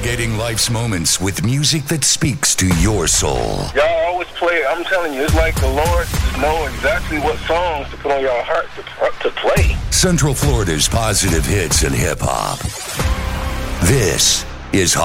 navigating life's moments with music that speaks to your soul. Y'all always play it. I'm telling you, it's like the Lord just know exactly what songs to put on your heart to play. Central Florida's positive hits and hip-hop. This is